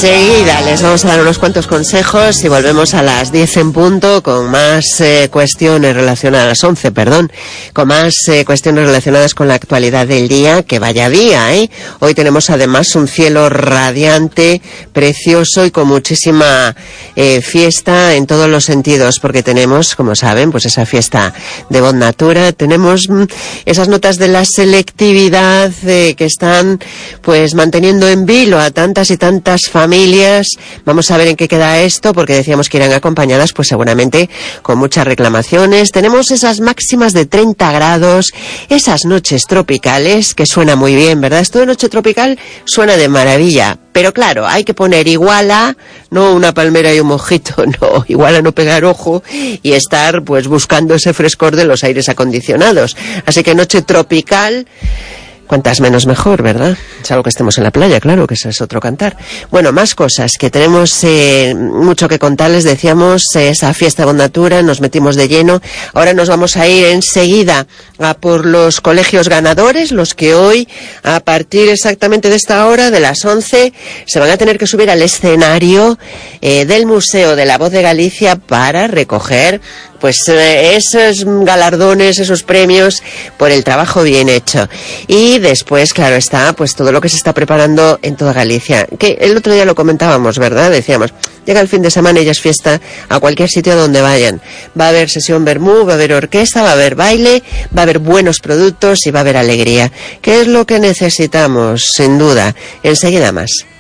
Enseguida les vamos a dar unos cuantos consejos y volvemos a las 10 en punto con más cuestiones relacionadas, a las 11, perdón, con más cuestiones relacionadas con la actualidad del día. Que vaya día, ¿eh? Hoy tenemos además un cielo radiante, precioso y con muchísima fiesta en todos los sentidos, porque tenemos, como saben, pues esa fiesta de Bot Natura, tenemos esas notas de la selectividad que están pues manteniendo en vilo a tantas y tantas familias. Vamos a ver en qué queda esto, porque decíamos que irán acompañadas pues seguramente con muchas reclamaciones. Tenemos esas máximas de 30 grados, esas noches tropicales, que suena muy bien, ¿verdad? Esto de noche tropical suena de maravilla, pero claro, hay que poner Iguala, no una palmera y un mojito, no, Iguala no pegar ojo y estar pues buscando ese frescor de los aires acondicionados. Así que noche tropical, cuantas menos mejor, ¿verdad? Salvo que estemos en la playa, claro, que ese es otro cantar. Bueno, más cosas, que tenemos mucho que contarles. Decíamos, esa fiesta de Bot Natura, nos metimos de lleno. Ahora nos vamos a ir enseguida a por los colegios ganadores, los que hoy, a partir exactamente de esta hora, de las 11, se van a tener que subir al escenario del Museo de la Voz de Galicia para recoger pues esos galardones, esos premios por el trabajo bien hecho. Y después, claro está, pues todo lo que se está preparando en toda Galicia. Que el otro día lo comentábamos, ¿verdad? Decíamos, llega el fin de semana y ya es fiesta a cualquier sitio donde vayan. Va a haber sesión vermú, va a haber orquesta, va a haber baile, va a haber buenos productos y va a haber alegría. ¿Qué es lo que necesitamos? Sin duda. Enseguida más.